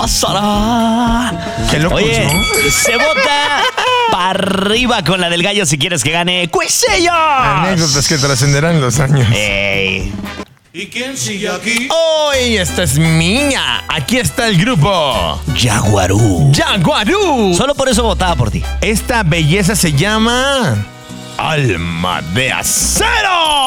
pasará. Qué locos, Oye, ¿no? se vota para arriba con la del gallo si quieres que gane Cuisillos. Anécdotas que trascenderán los años. Ey. ¿Y quién sigue aquí? ¡Hoy esta es mía! Aquí está el grupo Jaguarú. Jaguarú. Solo por eso votaba por ti. Esta belleza se llama Alma de Acero.